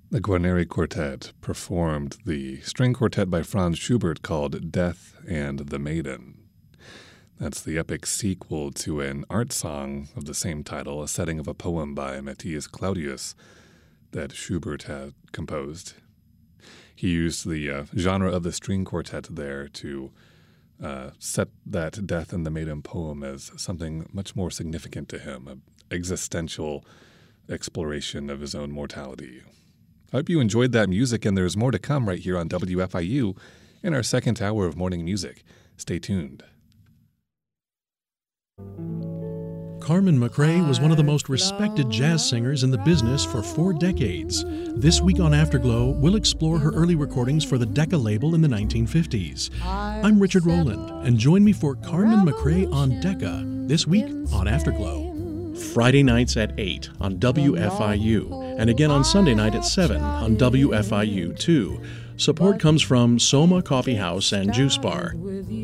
The Guarneri Quartet performed the string quartet by Franz Schubert called Death and the Maiden. That's the epic sequel to an art song of the same title, a setting of a poem by Matthias Claudius that Schubert had composed. He used the genre of the string quartet there to set that Death and the Maiden poem as something much more significant to him, an existential exploration of his own mortality. I hope you enjoyed that music, and there's more to come right here on WFIU in our second hour of morning music. Stay tuned. Carmen McRae was one of the most respected jazz singers in the business for 4 decades. This week on Afterglow, we'll explore her early recordings for the Decca label in the 1950s. I'm Richard Rowland, and join me for Carmen McRae on Decca, this week on Afterglow. Friday nights at 8 on WFIU, and again on Sunday night at 7 on WFIU2. Support comes from Soma Coffee House and Juice Bar.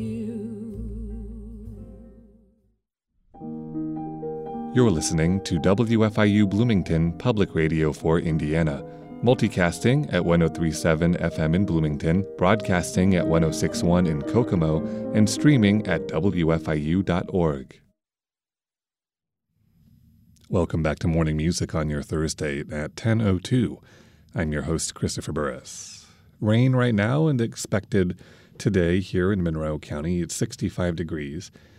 You're listening to WFIU Bloomington Public Radio for Indiana, multicasting at 103.7 FM in Bloomington, broadcasting at 106.1 in Kokomo, and streaming at WFIU.org. Welcome back to Morning Music on your Thursday at 10:02. I'm your host, Christopher Burris. Rain right now and expected today here in Monroe County. It's 65 degrees.